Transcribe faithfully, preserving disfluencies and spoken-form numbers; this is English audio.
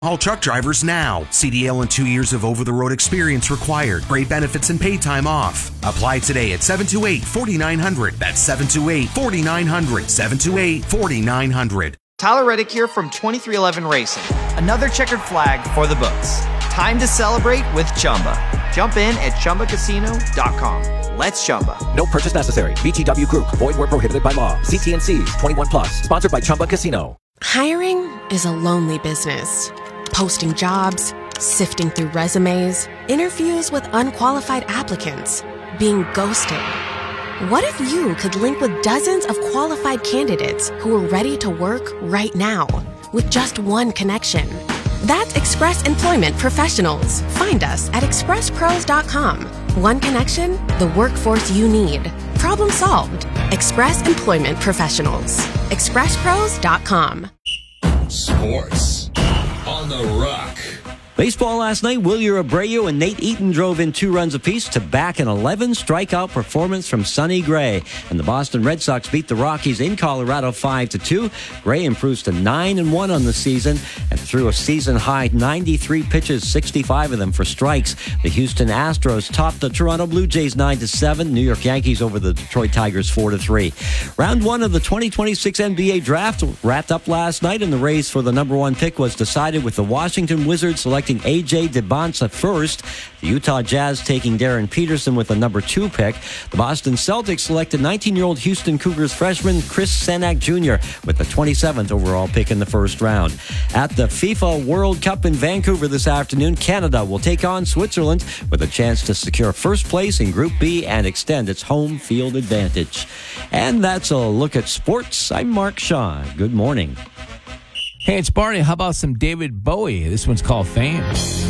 All truck drivers now. C D L and two years of over-the-road experience required. Great benefits and paid time off. Apply today at seven two eight, four nine zero zero. That's seven two eight, four nine zero zero. seven two eight, four nine zero zero. Tyler Reddick here from twenty-three eleven Racing. Another checkered flag for the books. Time to celebrate with Chumba. Jump in at Chumba Casino dot com. Let's Chumba. No purchase necessary. V G W Group. Void where prohibited by law. C T N C. twenty-one plus. Sponsored by Chumba Casino. Hiring is a lonely business. Posting jobs, sifting through resumes, interviews with unqualified applicants, being ghosted. What if you could link with dozens of qualified candidates who are ready to work right now with just one connection? That's Express Employment Professionals. Find us at express pros dot com. One connection, the workforce you need. Problem solved. Express Employment Professionals. express pros dot com. Sports on the Rock. Baseball last night, Wilyer Abreu and Nate Eaton drove in two runs apiece to back an eleven strikeout performance from Sonny Gray. And the Boston Red Sox beat the Rockies in Colorado five to two. Gray improves to nine and one on the season and threw a season-high ninety-three pitches, sixty-five of them for strikes. The Houston Astros topped the Toronto Blue Jays nine to seven. New York Yankees over the Detroit Tigers four to three. Round one of the twenty twenty-six N B A draft wrapped up last night, and the race for the number one pick was decided with the Washington Wizards selecting A J DeBonsa first. The Utah Jazz taking Darren Peterson with the number two pick. The Boston Celtics selected nineteen-year-old Houston Cougars freshman Chris Sanak Junior with the twenty-seventh overall pick in the first round. At the FIFA World Cup in Vancouver this afternoon, Canada will take on Switzerland with a chance to secure first place in Group B and extend its home field advantage. And that's a look at sports. I'm Mark Shaw. Good morning. Hey, it's Barney. How about some David Bowie? This one's called Fame.